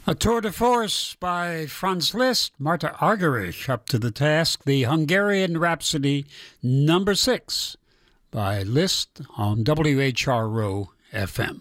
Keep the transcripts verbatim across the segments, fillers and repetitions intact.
A tour de force by Franz Liszt, Marta Argerich up to the task, the Hungarian Rhapsody number six by Liszt on W H R O F M.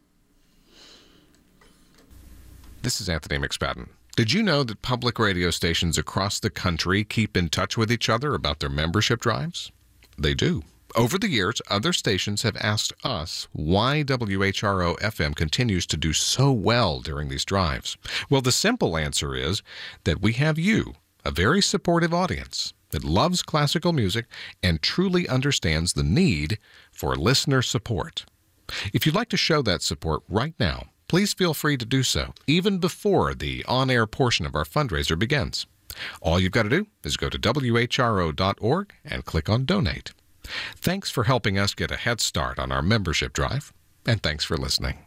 This is Anthony McSpadden. Did you know that public radio stations across the country keep in touch with each other about their membership drives? They do. Over the years, other stations have asked us why W H R O F M continues to do so well during these drives. Well, the simple answer is that we have you, a very supportive audience that loves classical music and truly understands the need for listener support. If you'd like to show that support right now, please feel free to do so, even before the on-air portion of our fundraiser begins. All you've got to do is go to W H R O dot org and click on Donate. Thanks for helping us get a head start on our membership drive, and thanks for listening.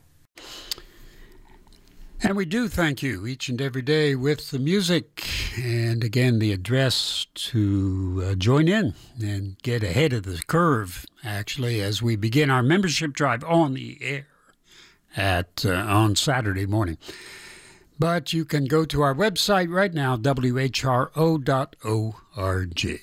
And we do thank you each and every day with the music. And again, the address to uh, join in and get ahead of the curve, actually, as we begin our membership drive on the air at uh, on Saturday morning. But you can go to our website right now, W H R O dot org.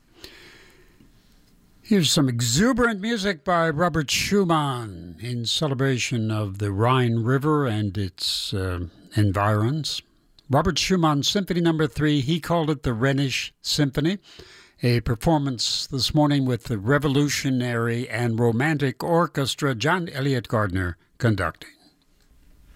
Here's some exuberant music by Robert Schumann in celebration of the Rhine River and its uh, environs. Robert Schumann Symphony Number Three. He called it the Rhenish Symphony. A performance this morning with the Revolutionary and Romantic Orchestra, John Elliott Gardner conducting.